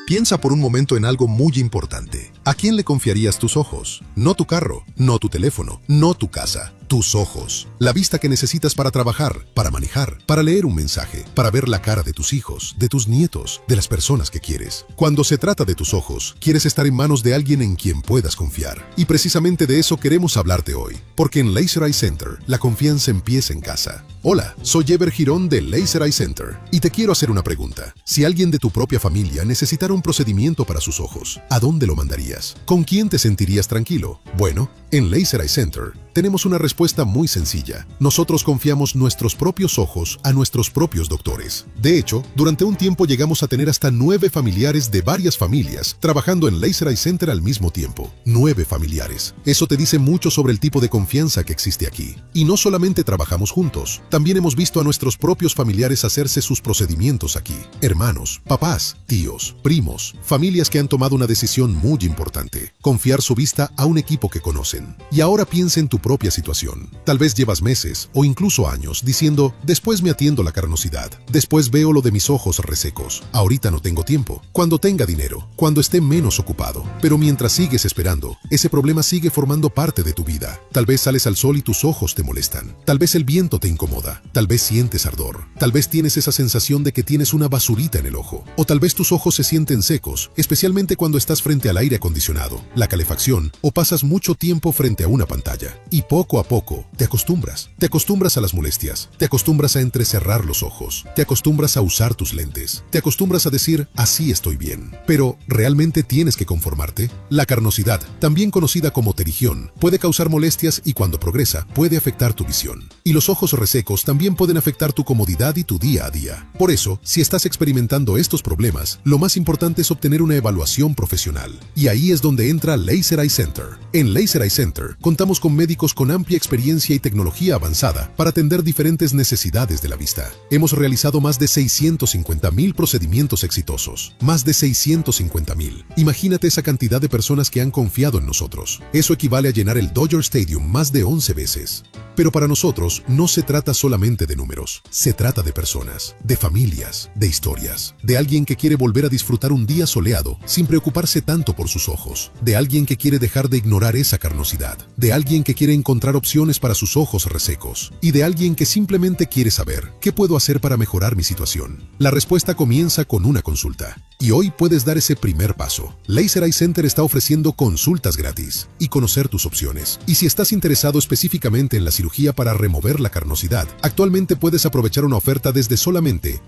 Piensa por un momento en algo muy importante. ¿A quién le confiarías tus ojos? No tu carro, no tu teléfono, no tu casa. Tus ojos. La vista que necesitas para trabajar, para manejar, para leer un mensaje, para ver la cara de tus hijos, de tus nietos, de las personas que quieres. Cuando se trata de tus ojos, quieres estar en manos de alguien en quien puedas confiar. Y precisamente de eso queremos hablarte hoy. Porque en Laser Eye Center, la confianza empieza en casa. Hola, soy Ever Girón de Laser Eye Center. Y te quiero hacer una pregunta. Si alguien de tu propia familia necesitara un procedimiento para sus ojos, ¿a dónde lo mandarías? ¿Con quién te sentirías tranquilo? Bueno, en Laser Eye Center tenemos una respuesta muy sencilla. Nosotros confiamos nuestros propios ojos a nuestros propios doctores. De hecho, durante un tiempo llegamos a tener hasta 9 familiares de varias familias trabajando en Laser Eye Center al mismo tiempo. 9 familiares. Eso te dice mucho sobre el tipo de confianza que existe aquí. Y no solamente trabajamos juntos, también hemos visto a nuestros propios familiares hacerse sus procedimientos aquí. Hermanos, papás, tíos, primos, familias que han tomado una decisión muy importante. Confiar su vista a un equipo que conocen. Y ahora piensa en tu propia situación. Tal vez llevas meses o incluso años diciendo, después me atiendo la carnosidad, después veo lo de mis ojos resecos, ahorita no tengo tiempo, cuando tenga dinero, cuando esté menos ocupado. Pero mientras sigues esperando, ese problema sigue formando parte de tu vida. Tal vez sales al sol y tus ojos te molestan, tal vez el viento te incomoda, tal vez sientes ardor, tal vez tienes esa sensación de que tienes una basurita en el ojo, o tal vez tus ojos se sienten secos, especialmente cuando estás frente al aire acondicionado, la calefacción o pasas mucho tiempo frente a una pantalla. Y poco a poco te acostumbras a las molestias, te acostumbras a entrecerrar los ojos, te acostumbras a usar tus lentes, te acostumbras a decir, así estoy bien. Pero, ¿realmente tienes que conformarte? La carnosidad, también conocida como pterigión, puede causar molestias y cuando progresa, puede afectar tu visión. Y los ojos resecos también pueden afectar tu comodidad y tu día a día. Por eso, si estás experimentando estos problemas, lo más importante es obtener una evaluación profesional. Y ahí es donde entra Laser Eye Center. En Laser Eye Center, contamos con médicos con amplia experiencia y tecnología avanzada para atender diferentes necesidades de la vista. Hemos realizado más de 650,000 procedimientos exitosos. Más de 650,000. Imagínate esa cantidad de personas que han confiado en nosotros. Eso equivale a llenar el Dodger Stadium más de 11 veces. Pero para nosotros no se trata solamente de números, se trata de personas, de familias, de historias, de alguien que quiere volver a disfrutar un día soleado sin preocuparse tanto por sus ojos, de alguien que quiere dejar de ignorar esa carnosidad, de alguien que quiere encontrar opciones para sus ojos resecos y de alguien que simplemente quiere saber ¿qué puedo hacer para mejorar mi situación? La respuesta comienza con una consulta. Y hoy puedes dar ese primer paso. Laser Eye Center está ofreciendo consultas gratis y conocer tus opciones. Y si estás interesado específicamente en la cirugía para remover la carnosidad, actualmente puedes aprovechar una oferta desde solamente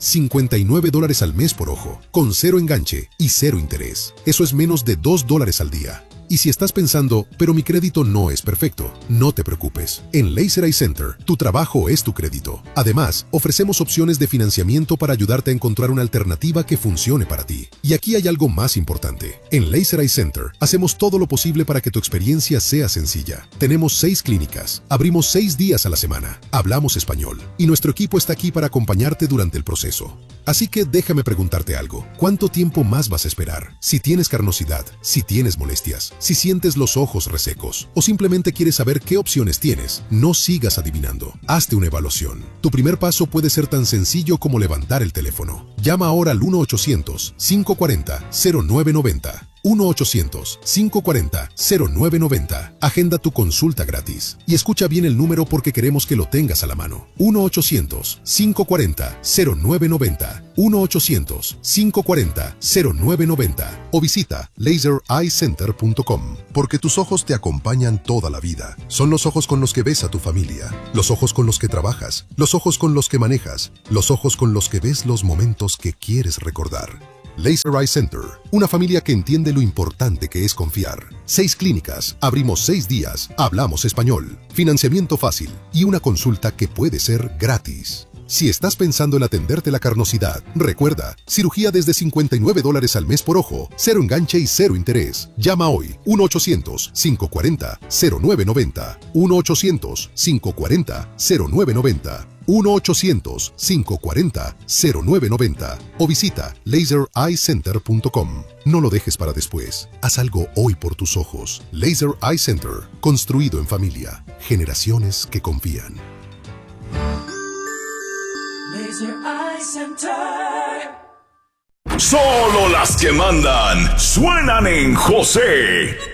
$59 al mes por ojo, con 0 enganche y 0 interés. Eso es menos de $2 al día. Y si estás pensando, pero mi crédito no es perfecto, no te preocupes. En Laser Eye Center, tu trabajo es tu crédito. Además, ofrecemos opciones de financiamiento para ayudarte a encontrar una alternativa que funcione para ti. Y aquí hay algo más importante. En Laser Eye Center, hacemos todo lo posible para que tu experiencia sea sencilla. Tenemos 6 clínicas, abrimos 6 días a la semana, hablamos español, y nuestro equipo está aquí para acompañarte durante el proceso. Así que déjame preguntarte algo. ¿Cuánto tiempo más vas a esperar? Si tienes carnosidad, si tienes molestias, si sientes los ojos resecos o simplemente quieres saber qué opciones tienes, no sigas adivinando. Hazte una evaluación. Tu primer paso puede ser tan sencillo como levantar el teléfono. Llama ahora al 1-800-540-0990. 1-800-540-0990. Agenda tu consulta gratis. Y escucha bien el número porque queremos que lo tengas a la mano. 1-800-540-0990. 1-800-540-0990. O visita lasereyecenter.com. Porque tus ojos te acompañan toda la vida. Son los ojos con los que ves a tu familia, los ojos con los que trabajas, los ojos con los que manejas, los ojos con los que ves los momentos que quieres recordar. Laser Eye Center, una familia que entiende lo importante que es confiar. 6 clínicas, abrimos 6 días, hablamos español, financiamiento fácil y una consulta que puede ser gratis. Si estás pensando en atenderte la carnosidad, recuerda, cirugía desde $59 al mes por ojo, 0 enganche y 0 interés. Llama hoy, 1-800-540-0990, 1-800-540-0990. 1-800-540-0990 o visita lasereyecenter.com. No lo dejes para después. Haz algo hoy por tus ojos. Laser Eye Center, construido en familia. Generaciones que confían. Laser Eye Center. Solo las que mandan suenan en José.